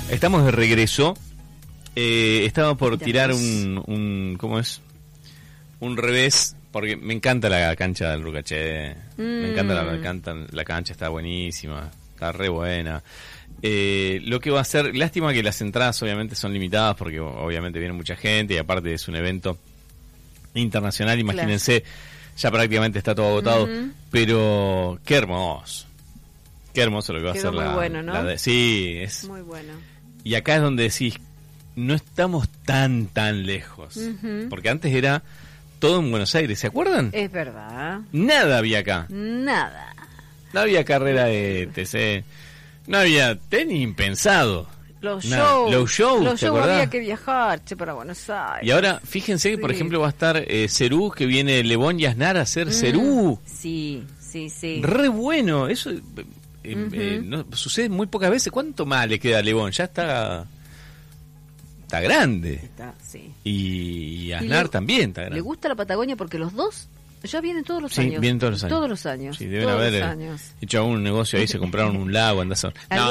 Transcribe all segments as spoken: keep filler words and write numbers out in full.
Estamos de regreso. Eh, estaba por tirar un, un... ¿Cómo es? Un revés, porque me encanta la cancha del Rucaché. Mm. Me encanta la, me encanta la cancha, está buenísima. Está re buena. Eh, lo que va a ser... Lástima que las entradas obviamente son limitadas, porque obviamente viene mucha gente y aparte es un evento internacional. Imagínense, claro. Ya prácticamente está todo agotado. Uh-huh. Pero qué hermoso. Qué hermoso lo que va Quedó a ser muy la, bueno, ¿no? la de, sí, es muy bueno. Y acá es donde decís, no estamos tan tan lejos, uh-huh. Porque antes era todo en Buenos Aires, ¿se acuerdan? Es verdad. Nada había acá. Nada. No había carrera de T C, no había tenis impensado. Los shows, los shows, los ¿te shows acordás? Había que viajar, che, para Buenos Aires. Y ahora, fíjense que sí. Por ejemplo va a estar eh, Cerú, que viene Lebón y Aznar a hacer mm. Cerú. Sí, sí, sí. Re bueno, eso... Eh, uh-huh. eh, no, sucede muy pocas veces. ¿Cuánto más le queda a Lebón? Ya está está grande. Está, sí. Y, y Aznar y le, también está grande. Le gusta la Patagonia porque los dos ya vienen todos los sí, años. Vienen todos los años. Todos los años. Sí, deben todos haber los eh, años. hecho algún negocio ahí, se compraron un lago, andás a... No.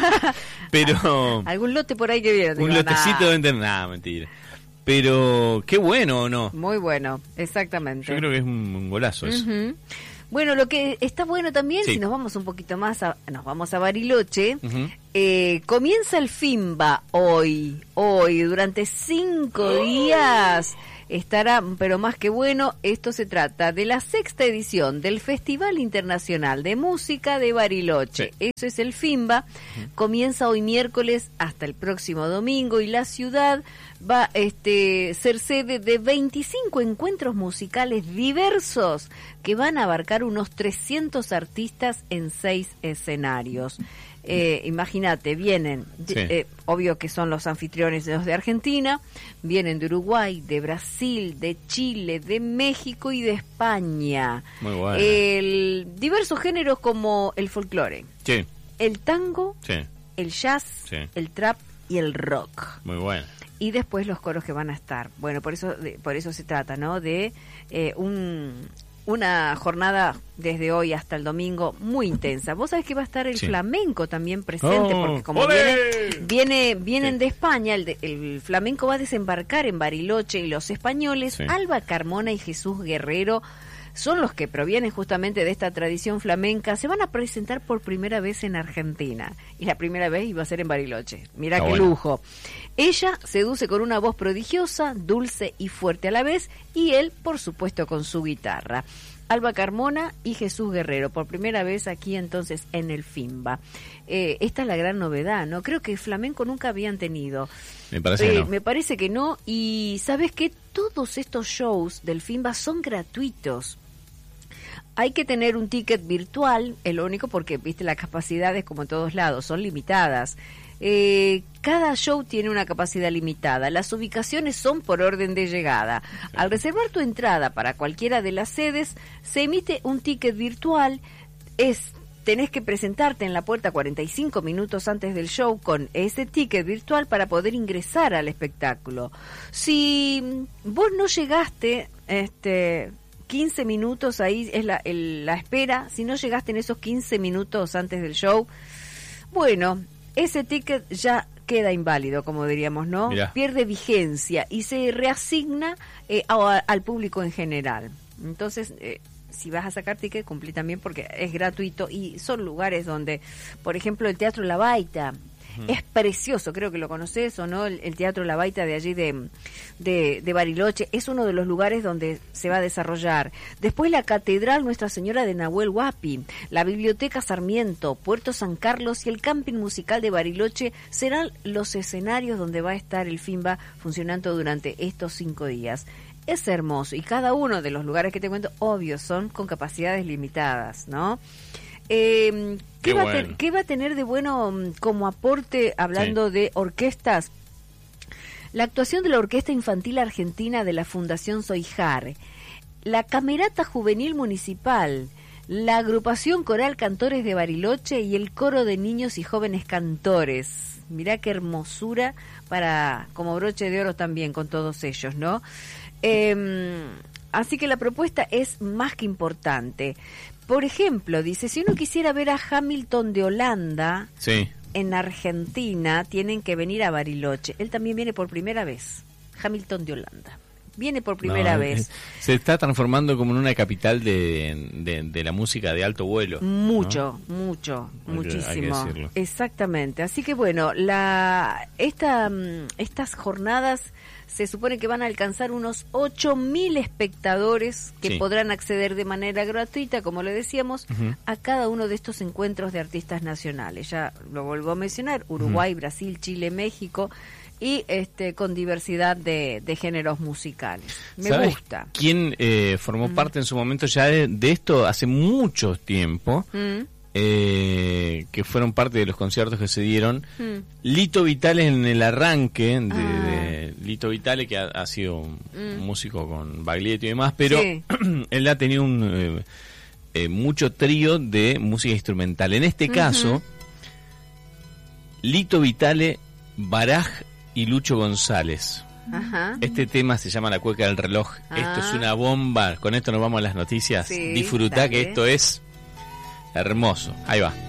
Pero algún lote por ahí que viene. Un digo, lotecito nah. deben tener, nada, mentira. Pero qué bueno, ¿o no? Muy bueno, exactamente. Yo creo que es un, un golazo eso. Uh-huh. Bueno, lo que está bueno también, sí. Si nos vamos un poquito más, a, nos vamos a Bariloche, uh-huh. eh, comienza el FIMBA hoy, hoy, durante cinco oh. días estará, pero más que bueno, esto se trata de la sexta edición del Festival Internacional de Música de Bariloche. Sí. Eso es el FIMBA, uh-huh. Comienza hoy miércoles hasta el próximo domingo y la ciudad va a este, ser sede de veinticinco encuentros musicales diversos que van a abarcar unos trescientos artistas en seis escenarios. Eh, Imagínate, vienen, sí. eh, obvio que son los anfitriones de los de Argentina, vienen de Uruguay, de Brasil, de Chile, de México y de España. Muy bueno. El, diversos géneros como el folclore, sí. el tango, sí. el jazz, sí. el trap y el rock. Muy bueno. Y después los coros que van a estar. Bueno, por eso de, por eso se trata, ¿no? De eh, un, una jornada desde hoy hasta el domingo muy intensa. Vos sabés que va a estar el sí. flamenco también presente, oh, porque como viene, viene, vienen sí. de España, el, de, el flamenco va a desembarcar en Bariloche y los españoles, sí. Alba Carmona y Jesús Guerrero, son los que provienen justamente de esta tradición flamenca, se van a presentar por primera vez en Argentina. Y la primera vez iba a ser en Bariloche. Mirá Está qué bueno. lujo. Ella seduce con una voz prodigiosa, dulce y fuerte a la vez, y él, por supuesto, con su guitarra. Alba Carmona y Jesús Guerrero, por primera vez aquí entonces en el FIMBA. Eh, esta es la gran novedad, ¿no? Creo que flamenco nunca habían tenido. Me parece eh, que no. Me parece que no, y ¿sabes qué? Todos estos shows del FIMBA son gratuitos. Hay que tener un ticket virtual, es lo único, porque, viste, las capacidades, como en todos lados, son limitadas. Eh, cada show tiene una capacidad limitada. Las ubicaciones son por orden de llegada. Al reservar tu entrada para cualquiera de las sedes, se emite un ticket virtual. Es tenés que presentarte en la puerta cuarenta y cinco minutos antes del show con ese ticket virtual para poder ingresar al espectáculo. Si vos no llegaste, este... quince minutos, ahí es la, el, la espera. Si no llegaste en esos quince minutos antes del show, bueno, ese ticket ya queda inválido, como diríamos, ¿no? Mirá. Pierde vigencia y se reasigna eh, a, al público en general. Entonces, eh, si vas a sacar ticket, cumplí también, porque es gratuito y son lugares donde, por ejemplo, el Teatro La Baita, es precioso, creo que lo conoces o no, el, el Teatro La Baita de allí de, de, de Bariloche, es uno de los lugares donde se va a desarrollar. Después la Catedral Nuestra Señora de Nahuel Huapi, la Biblioteca Sarmiento, Puerto San Carlos y el Camping Musical de Bariloche serán los escenarios donde va a estar el FIMBA funcionando durante estos cinco días. Es hermoso y cada uno de los lugares que te cuento, obvio, son con capacidades limitadas, ¿no? Eh, ¿qué, Qué, va bueno. a te, ¿Qué va a tener de bueno como aporte, hablando sí. de orquestas? La actuación de la Orquesta Infantil Argentina de la Fundación Soijar, la Camerata Juvenil Municipal, la Agrupación Coral Cantores de Bariloche y el Coro de Niños y Jóvenes Cantores. Mirá qué hermosura, para como broche de oro también con todos ellos, ¿no? Eh, así que la propuesta es más que importante. Por ejemplo, dice, si uno quisiera ver a Hamilton de Holanda, sí. en Argentina tienen que venir a Bariloche. Él también viene por primera vez. Hamilton de Holanda. Viene por primera no, vez. Se está transformando como en una capital de, de, de la música de alto vuelo. Mucho, ¿no? mucho, Hay muchísimo. que, hay que Exactamente. Así que bueno, la esta estas jornadas se supone que van a alcanzar unos ocho mil espectadores que sí. podrán acceder de manera gratuita, como le decíamos, uh-huh. a cada uno de estos encuentros de artistas nacionales. Ya lo vuelvo a mencionar, Uruguay, uh-huh. Brasil, Chile, México, y este con diversidad de, de géneros musicales. Me gusta. ¿Quién eh, formó uh-huh. parte en su momento ya de, de esto hace mucho tiempo? Uh-huh. Eh, que fueron parte de los conciertos que se dieron. Mm. Lito Vitale en el arranque de, ah. de Lito Vitale, que ha, ha sido un mm. músico con Baglietto y demás, pero sí. él ha tenido un eh, eh, mucho trío de música instrumental. En este uh-huh. caso, Lito Vitale, Baraj y Lucho González. Ajá. Este tema se llama La Cueca del Reloj. Ah. Esto es una bomba. Con esto nos vamos a las noticias. Sí, Disfrutá dale. Que esto es hermoso. Ahí va.